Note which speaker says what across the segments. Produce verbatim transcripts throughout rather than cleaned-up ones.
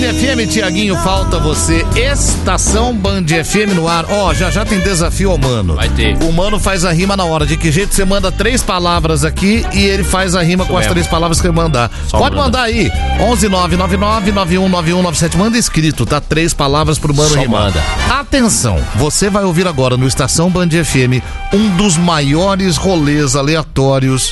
Speaker 1: F M, Tiaguinho, falta você. Estação Band F M no ar. Ó, oh, já já tem desafio ao Mano.
Speaker 2: Vai ter.
Speaker 1: O Mano faz a rima na hora. De que jeito você manda três palavras aqui e ele faz a rima Isso com mesmo. As três palavras que ele mandar. Só Pode mandar aí. onze nove nove nove nove um nove um nove sete. Manda escrito, tá? Três palavras pro Mano
Speaker 2: Só
Speaker 1: rimar.
Speaker 2: Manda.
Speaker 1: Atenção, você vai ouvir agora no Estação Band F M um dos maiores rolês aleatórios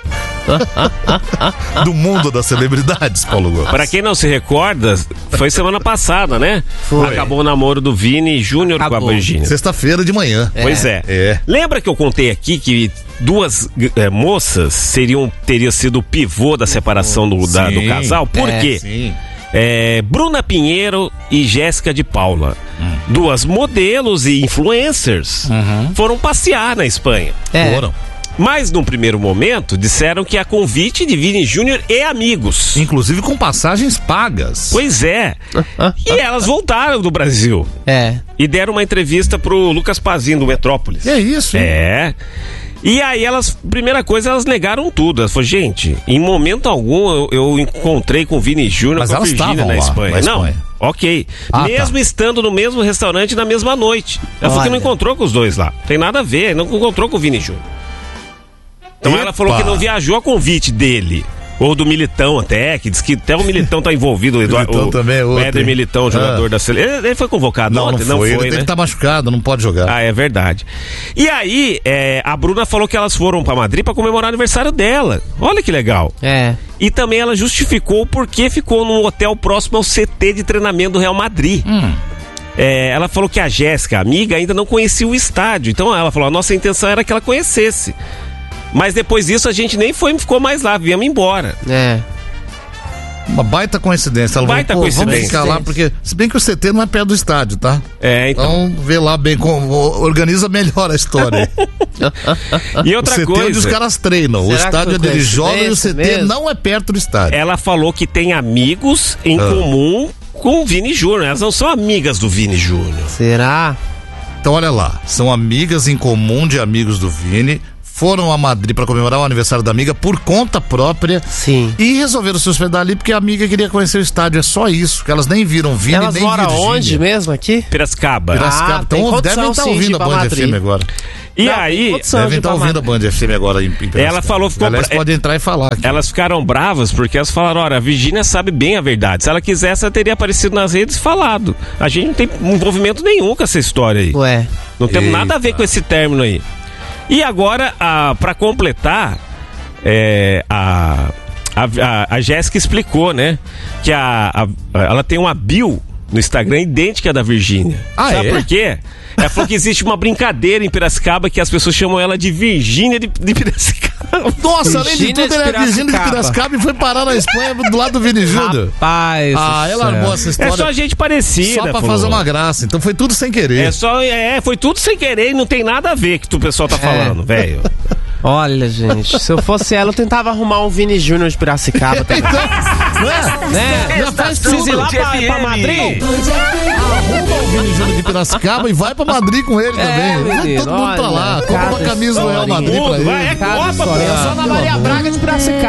Speaker 1: do mundo das celebridades, Paulo Gomes.
Speaker 3: Pra quem não se recorda, foi semana passada, né?
Speaker 1: Foi.
Speaker 3: Acabou o namoro do Vini Júnior com a Virgínia.
Speaker 1: Sexta-feira de manhã.
Speaker 3: É. Pois é.
Speaker 1: é.
Speaker 3: Lembra que eu contei aqui que duas é, moças seriam, teria sido o pivô da separação do, da, do casal? Por
Speaker 1: é,
Speaker 3: quê?
Speaker 1: Sim.
Speaker 3: É, Bruna Pinheiro e Jéssica de Paula. Hum. Duas modelos e influencers uhum. foram passear na Espanha.
Speaker 1: É. Foram.
Speaker 3: Mas, num primeiro momento, disseram que a convite de Vini Júnior e amigos.
Speaker 1: Inclusive com passagens pagas.
Speaker 3: Pois é. E elas voltaram do Brasil.
Speaker 2: É.
Speaker 3: E deram uma entrevista pro Lucas Pazzini, do Metrópolis.
Speaker 1: É isso, hein?
Speaker 3: É. E aí elas, primeira coisa, elas negaram tudo. Elas falaram, gente, em momento algum eu, eu encontrei com o Vini Júnior com a Virgínia na Espanha.
Speaker 1: na Espanha.
Speaker 3: Não, ok. Ah, mesmo tá. estando no mesmo restaurante na mesma noite. Ela falou que não encontrou com os dois lá. Tem nada a ver, não encontrou com o Vini Júnior. Então Epa. Ela falou que não viajou a convite dele. Ou do Militão até, que diz que até o Militão tá envolvido. O Eduardo, o, também é outro, o Éder Militão, jogador ah. da seleção. Ele, ele foi convocado
Speaker 1: não,
Speaker 3: ontem?
Speaker 1: Não, não foi,
Speaker 3: não foi
Speaker 1: ele
Speaker 3: né?
Speaker 1: tem que estar tá machucado, não pode jogar.
Speaker 3: Ah, é verdade. E aí, é, a Bruna falou que elas foram pra Madrid pra comemorar o aniversário dela. Olha que legal.
Speaker 2: É.
Speaker 3: E também ela justificou o porquê ficou num hotel próximo ao C T de treinamento do Real Madrid. Hum. É, ela falou que a Jéssica, a amiga, ainda não conhecia o estádio. Então ela falou, a nossa intenção era que ela conhecesse. Mas depois disso a gente nem foi, ficou mais lá, viemos embora.
Speaker 2: É.
Speaker 1: Uma baita coincidência. Ela
Speaker 3: baita
Speaker 1: falou,
Speaker 3: coincidência.
Speaker 1: Vamos ficar lá, porque se bem que o C T não é perto do estádio, tá?
Speaker 3: É, então.
Speaker 1: Então vê lá bem, como, organiza melhor a história.
Speaker 3: E outra
Speaker 1: o C T
Speaker 3: coisa,
Speaker 1: é onde os caras treinam.
Speaker 2: Será
Speaker 1: o estádio onde eles jogam e o C T mesmo? Não é perto do estádio.
Speaker 3: Ela falou que tem amigos em ah. comum com o Vini Júnior. Elas não são amigas do Vini Júnior.
Speaker 2: Será?
Speaker 1: Então olha lá, são amigas em comum de amigos do Vini. Foram a Madrid para comemorar o aniversário da amiga por conta própria.
Speaker 2: Sim.
Speaker 1: E resolveram se hospedar ali porque a amiga queria conhecer o estádio. É só isso, que elas nem viram Vini,
Speaker 2: elas
Speaker 1: nem
Speaker 2: moram onde mesmo aqui?
Speaker 3: Piracicaba.
Speaker 1: Piracicaba. Ah, então devem estar ouvindo a Band Madrid. F M agora.
Speaker 3: E
Speaker 1: Não,
Speaker 3: aí,
Speaker 1: devem estar ouvindo a Band F M agora em, em
Speaker 3: ela falou, ficou
Speaker 1: Aliás, pra... pode entrar e falar aqui.
Speaker 3: Elas ficaram bravas porque elas falaram, olha, a Virgínia sabe bem a verdade. Se ela quisesse, ela teria aparecido nas redes e falado. A gente não tem envolvimento nenhum com essa história aí.
Speaker 2: Ué.
Speaker 3: Não temos nada a ver com esse término aí. E agora, a, pra completar, é, a, a, a Jéssica explicou, né? Que a, a, ela tem uma bio no Instagram idêntica da Virgínia.
Speaker 1: Ah,
Speaker 3: Sabe
Speaker 1: é?
Speaker 3: por quê? Ela falou que existe uma brincadeira em Piracicaba que as pessoas chamam ela de Virgínia de, de Piracicaba.
Speaker 1: Nossa, além de tudo, ela é Virgínia de Piracicaba e foi parar na Espanha do lado do Vini Júnior.
Speaker 2: Rapaz.
Speaker 1: Ah, ela armou essa história.
Speaker 3: É só gente parecida.
Speaker 1: Só pra
Speaker 3: falou.
Speaker 1: fazer uma graça. Então foi tudo sem querer.
Speaker 3: É só, é, foi tudo sem querer e não tem nada a ver que o pessoal tá falando, é. velho.
Speaker 2: Olha, gente, se eu fosse ela, eu tentava arrumar um Vini Júnior de Piracicaba também.
Speaker 1: Então, não é?
Speaker 2: Né?
Speaker 1: Já faz
Speaker 2: Precisa
Speaker 1: tudo.
Speaker 2: ir lá pra, pra Madrid?
Speaker 1: Arruma o Vini Júnior de Piracicaba e vai pra Madrid com ele
Speaker 2: é,
Speaker 1: também. Vai
Speaker 2: menino,
Speaker 1: todo mundo pra lá. Compra uma camisa do Real Madrid pra ele.
Speaker 3: Vai, é Copa,
Speaker 2: só na Maria Braga de Piracicaba.